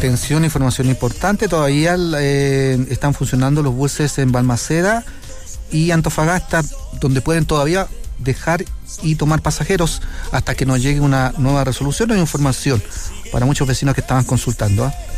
Atención, información importante, todavía están funcionando los buses en Balmaceda y Antofagasta, donde pueden todavía dejar y tomar pasajeros hasta que nos llegue una nueva resolución o información para muchos vecinos que estaban consultando.